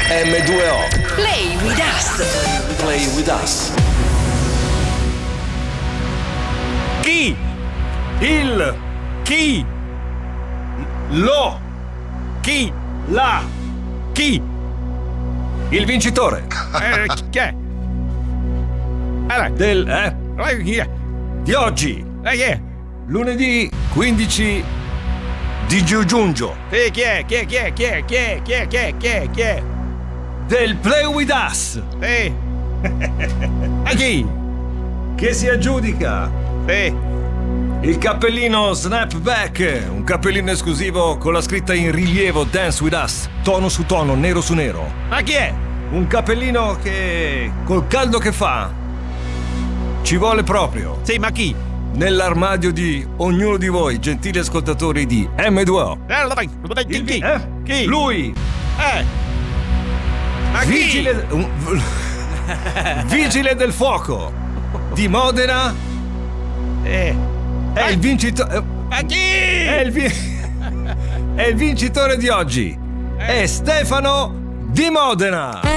M2O. Play with us. Play with us. Chi? Il? Chi? Lo? Chi? La? Chi? Il vincitore. Chi è? Allora, chi è? Di oggi. Chi è? Lunedì 15 di giugno. Chi è? Chi è? Del Play with us. E chi? Che si aggiudica Sì. il cappellino Snapback, un cappellino esclusivo con la scritta in rilievo Dance with us, tono su tono, nero su nero. Ma chi è? Un cappellino che col caldo che fa ci vuole proprio Sì, ma chi? nell'armadio di ognuno di voi, gentili ascoltatori di M2O. Chi? Chi? Lui, Ma vigile, vigile del fuoco di Modena, è il vincitore. Ma chi? È il vincitore di oggi. È Stefano di Modena.